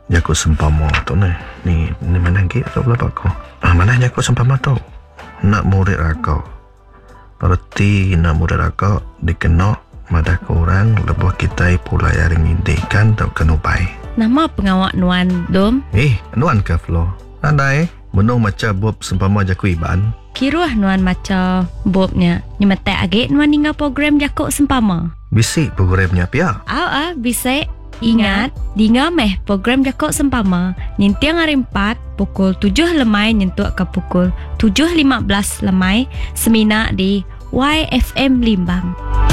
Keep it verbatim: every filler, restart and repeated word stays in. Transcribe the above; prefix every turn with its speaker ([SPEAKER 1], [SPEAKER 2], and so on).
[SPEAKER 1] Jaku sempama tu ni. Ni, ni mana lagi tu pula aku. Ah, mana jaku sempama tu? Nak murid aku. Berarti nak murid aku dikena mada kurang lebuh kita pula yang ngindikan tak kena baik.
[SPEAKER 2] Nama pengawak Nuan Dom?
[SPEAKER 1] Eh, Nuan ke Flo? Andai, menung macam Bob sempama jaku iban.
[SPEAKER 2] Kiruah Nuan macam Bobnya. Ni mata agak Nuan hingga program jakuk sempama.
[SPEAKER 1] Bisik programnya pia.
[SPEAKER 2] Au ah, bisa. Ingat, dinga meh program jakuk sempama. Nintiang hari empat, pukul tujuh lemai nyentuh ke pukul tujuh lima belas lemai. Semina di Y F M Limbang.